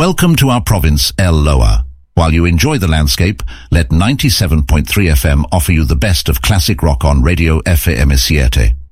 Welcome to our province, El Loa. While you enjoy the landscape, let 97.3 FM offer you the best of classic rock on Radio FM7.